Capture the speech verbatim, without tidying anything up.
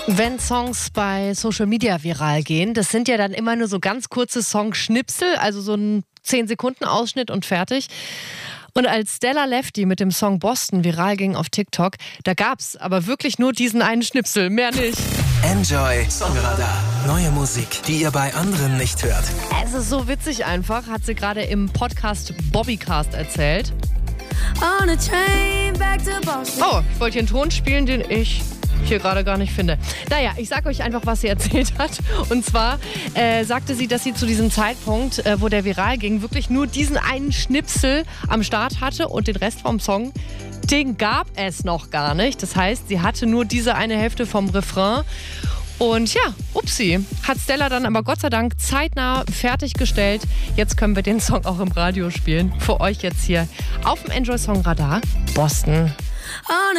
Wenn Songs bei Social Media viral gehen, das sind ja dann immer nur so ganz kurze Songschnipsel, also so ein zehn Sekunden Ausschnitt und fertig. Und als Stella Lefty mit dem Song Boston viral ging auf TikTok, da gab's aber wirklich nur diesen einen Schnipsel, mehr nicht. Enjoy Songradar. Neue Musik, die ihr bei anderen nicht hört. Es ist so witzig einfach, hat sie gerade im Podcast Bobbycast erzählt. Oh, ich wollte hier einen Ton spielen, den ich hier gerade gar nicht finde. Naja, ich sag euch einfach, was sie erzählt hat. Und zwar äh, sagte sie, dass sie zu diesem Zeitpunkt, äh, wo der viral ging, wirklich nur diesen einen Schnipsel am Start hatte und den Rest vom Song, den gab es noch gar nicht. Das heißt, sie hatte nur diese eine Hälfte vom Refrain. Und ja, upsi, hat Stella dann aber Gott sei Dank zeitnah fertiggestellt. Jetzt können wir den Song auch im Radio spielen. Für euch jetzt hier auf dem Enjoy Song Radar. Boston.